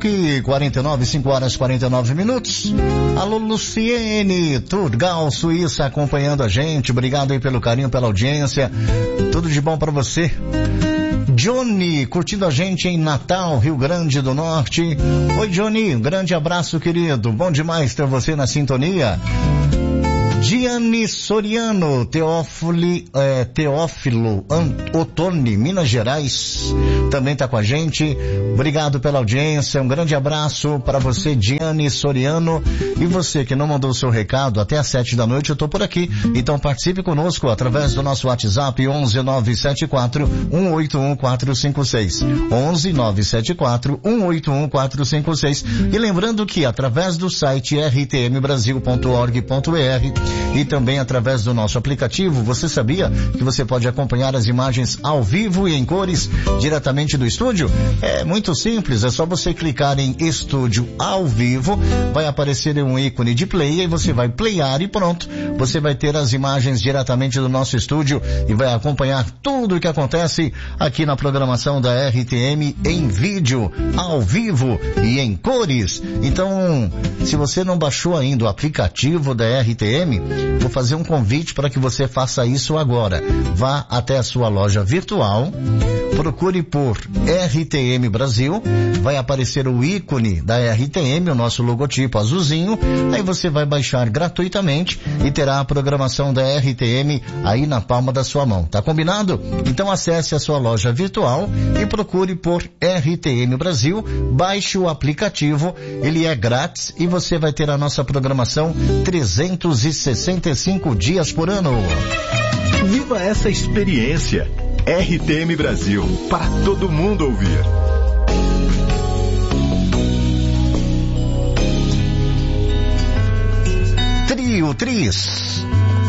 5h49, 5 horas 49 minutos. Alô, Luciene, Turgal, Suíça, acompanhando a gente. Obrigado aí pelo carinho, pela audiência. Tudo de bom pra você. Johnny, curtindo a gente em Natal, Rio Grande do Norte. Oi, Johnny, um grande abraço, querido. Bom demais ter você na sintonia. Gianni Soriano, Teófilo Ottoni, Minas Gerais, também está com a gente. Obrigado pela audiência, um grande abraço para você, Gianni Soriano. E você que não mandou o seu recado, até às 7 da noite eu estou por aqui. Então participe conosco através do nosso WhatsApp 11 974 181 456. 11 974 181 456. E lembrando que através do site rtmbrasil.org.br e também através do nosso aplicativo, você sabia que você pode acompanhar as imagens ao vivo e em cores diretamente do estúdio? É muito simples, é só você clicar em Estúdio ao Vivo, vai aparecer um ícone de play e você vai playar e pronto, você vai ter as imagens diretamente do nosso estúdio e vai acompanhar tudo o que acontece aqui na programação da RTM em vídeo, ao vivo e em cores. Então, se você não baixou ainda o aplicativo da RTM, vou fazer um convite para que você faça isso agora. Vá até a sua loja virtual, procure por RTM Brasil, vai aparecer o ícone da RTM, o nosso logotipo azulzinho, aí você vai baixar gratuitamente e terá a programação da RTM aí na palma da sua mão, tá combinado? Então acesse a sua loja virtual e procure por RTM Brasil, baixe o aplicativo, ele é grátis e você vai ter a nossa programação 365 dias por ano. Viva essa experiência! RTM Brasil, para todo mundo ouvir. Trio Tris.